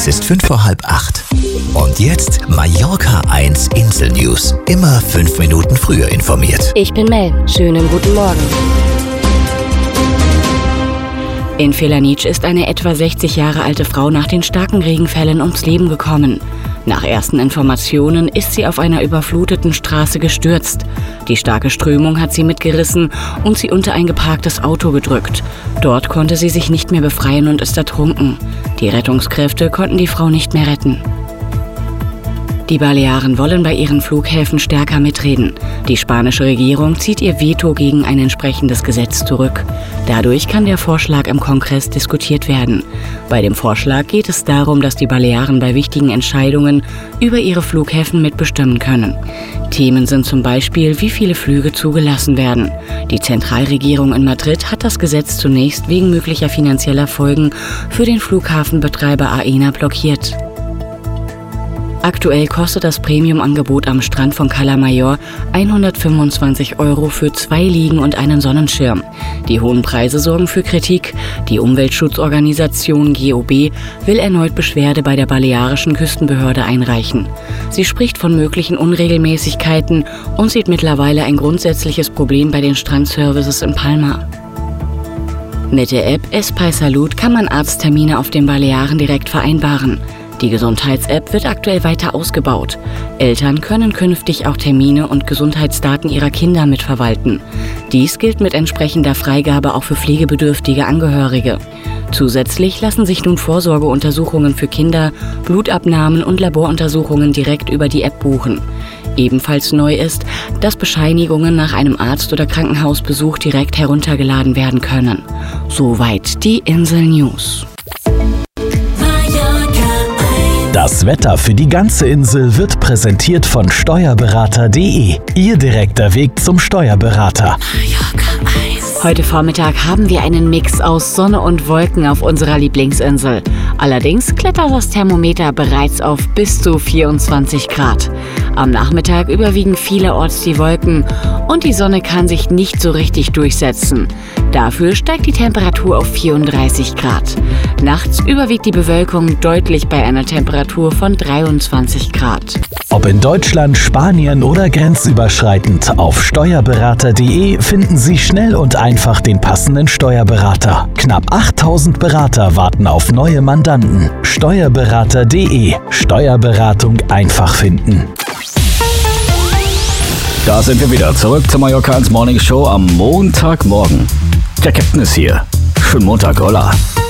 Es ist 7:55. Und jetzt Mallorca 1 Insel News. Immer 5 Minuten früher informiert. Ich bin Mel. Schönen guten Morgen. In Felanitsch ist eine etwa 60 Jahre alte Frau nach den starken Regenfällen ums Leben gekommen. Nach ersten Informationen ist sie auf einer überfluteten Straße gestürzt. Die starke Strömung hat sie mitgerissen und sie unter ein geparktes Auto gedrückt. Dort konnte sie sich nicht mehr befreien und ist ertrunken. Die Rettungskräfte konnten die Frau nicht mehr retten. Die Balearen wollen bei ihren Flughäfen stärker mitreden. Die spanische Regierung zieht ihr Veto gegen ein entsprechendes Gesetz zurück. Dadurch kann der Vorschlag im Kongress diskutiert werden. Bei dem Vorschlag geht es darum, dass die Balearen bei wichtigen Entscheidungen über ihre Flughäfen mitbestimmen können. Themen sind zum Beispiel, wie viele Flüge zugelassen werden. Die Zentralregierung in Madrid hat das Gesetz zunächst wegen möglicher finanzieller Folgen für den Flughafenbetreiber Aena blockiert. Aktuell kostet das Premium-Angebot am Strand von Cala Mayor 125 € für 2 Liegen und einen Sonnenschirm. Die hohen Preise sorgen für Kritik. Die Umweltschutzorganisation GOB will erneut Beschwerde bei der balearischen Küstenbehörde einreichen. Sie spricht von möglichen Unregelmäßigkeiten und sieht mittlerweile ein grundsätzliches Problem bei den Strandservices in Palma. Mit der App Espai Salud kann man Arzttermine auf den Balearen direkt vereinbaren. Die Gesundheits-App wird aktuell weiter ausgebaut. Eltern können künftig auch Termine und Gesundheitsdaten ihrer Kinder mitverwalten. Dies gilt mit entsprechender Freigabe auch für pflegebedürftige Angehörige. Zusätzlich lassen sich nun Vorsorgeuntersuchungen für Kinder, Blutabnahmen und Laboruntersuchungen direkt über die App buchen. Ebenfalls neu ist, dass Bescheinigungen nach einem Arzt- oder Krankenhausbesuch direkt heruntergeladen werden können. Soweit die Insel News. Das Wetter für die ganze Insel wird präsentiert von Steuerberater.de. Ihr direkter Weg zum Steuerberater. Heute Vormittag haben wir einen Mix aus Sonne und Wolken auf unserer Lieblingsinsel. Allerdings klettert das Thermometer bereits auf bis zu 24 Grad. Am Nachmittag überwiegen vielerorts die Wolken und die Sonne kann sich nicht so richtig durchsetzen. Dafür steigt die Temperatur auf 34 Grad. Nachts überwiegt die Bewölkung deutlich bei einer Temperatur von 23 Grad. Ob in Deutschland, Spanien oder grenzüberschreitend, auf Steuerberater.de finden Sie schnell und einfach den passenden Steuerberater. Knapp 8000 Berater warten auf neue Mandanten. Steuerberater.de. Steuerberatung einfach finden. Da sind wir wieder zurück zur Mallorca 1 Morning Show am Montagmorgen. Der Captain ist hier. Schönen Montag, hola.